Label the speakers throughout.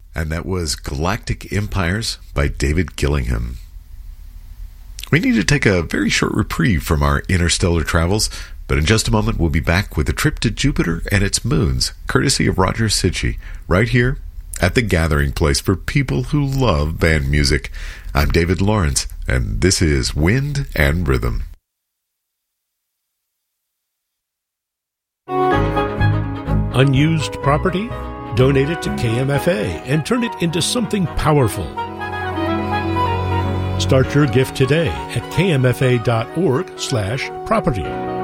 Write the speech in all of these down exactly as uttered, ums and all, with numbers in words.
Speaker 1: And that was Galactic Empires by David Gillingham. We need to take a very short reprieve from our interstellar travels, but in just a moment we'll be back with a trip to Jupiter and its moons, courtesy of Roger Sitchy, right here at the gathering place for people who love band music. I'm David Lawrence, and this is Wind and Rhythm.
Speaker 2: Unused property? Donate it to K M F A and turn it into something powerful. Start your gift today at kmfa.org slash property.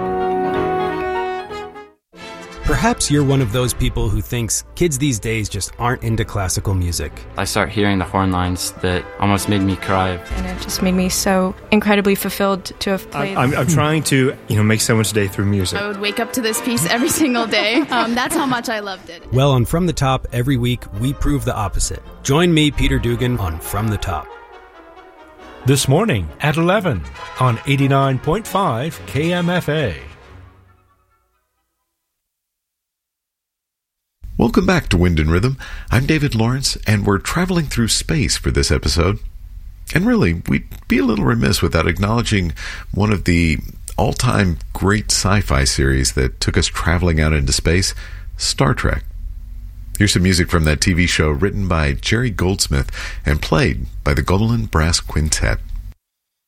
Speaker 3: Perhaps you're one of those people who thinks kids these days just aren't into classical music.
Speaker 4: I start hearing the horn lines that almost made me cry.
Speaker 5: And it just made me so incredibly fulfilled to have played.
Speaker 6: I'm, I'm trying to, you know, make someone's day through music.
Speaker 7: I would wake up to this piece every single day. Um, that's how much I loved it.
Speaker 3: Well, on From the Top, every week, we prove the opposite. Join me, Peter Dugan, on From the Top.
Speaker 2: This morning at eleven on eighty-nine point five K M F A.
Speaker 1: Welcome back to Wind and Rhythm. I'm David Lawrence, and we're traveling through space for this episode. And really, we'd be a little remiss without acknowledging one of the all-time great sci-fi series that took us traveling out into space, Star Trek. Here's some music from that T V show written by Jerry Goldsmith and played by the Golan Brass Quintet.